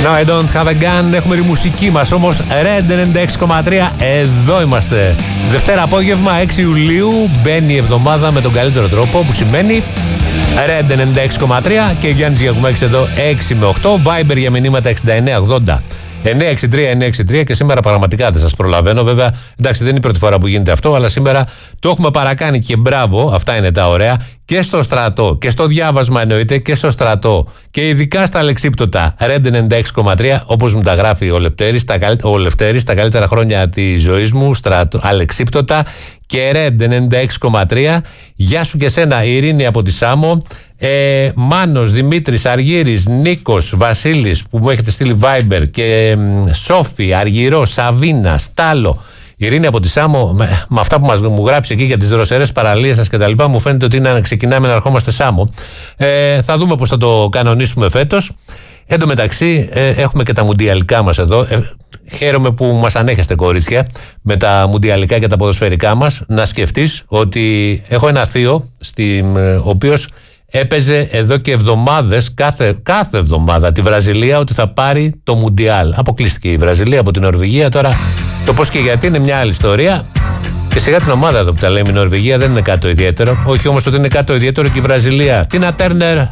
No, I don't have a gun. Έχουμε τη μουσική μας όμως. Red 96,3. Εδώ είμαστε. Δευτέρα απόγευμα, 6 Ιουλίου. Μπαίνει η εβδομάδα με τον καλύτερο τρόπο, που σημαίνει Red 96,3 και Γιάννης Γιακουμάκης εδώ 6 με 8. Viber για μηνύματα 6980 963 και σήμερα πραγματικά δεν σας προλαβαίνω. Βέβαια, εντάξει, δεν είναι η πρώτη φορά που γίνεται αυτό, αλλά σήμερα το έχουμε παρακάνει και μπράβο. Αυτά είναι τα ωραία. Και στο στρατό και στο διάβασμα εννοείται και στο στρατό και ειδικά στα αλεξίπτωτα. Red 96,3, όπως μου τα γράφει ο Λευτέρης, τα καλύτερα χρόνια της ζωής μου, στρατό, αλεξίπτωτα και Red 96,3. Γεια σου και σένα, Ειρήνη από τη Σάμο. Μάνος, Δημήτρης, Αργύρης, Νίκος, Βασίλης που μου έχετε στείλει Viber και Σόφη, Αργυρό, Σαβίνα, Στάλο, Ειρήνη από τη Σάμο. Με αυτά που μου γράψει εκεί για τις δροσερές παραλίες σας και τα λοιπά, μου φαίνεται ότι είναι να ξεκινάμε να ερχόμαστε Σάμο. Θα δούμε πώς θα το κανονίσουμε φέτος. Εν τω μεταξύ έχουμε και τα μουντιαλικά μας εδώ. Χαίρομαι που μας ανέχεστε, κορίτσια, με τα μουντιαλικά και τα ποδοσφαιρικά μας. Να σκεφτείς ότι έχω ένα θείο ο οποίος έπαιζε εδώ και εβδομάδες, κάθε εβδομάδα, τη Βραζιλία ότι θα πάρει το Μουντιάλ. Αποκλείστηκε η Βραζιλία από την Νορβηγία. Τώρα το πώς και γιατί είναι μια άλλη ιστορία. Και σιγά την ομάδα εδώ που τα λέμε, η Νορβηγία δεν είναι κάτι το ιδιαίτερο. Όχι όμως ότι είναι κάτι το ιδιαίτερο και η Βραζιλία. Τίνα Τέρνερ,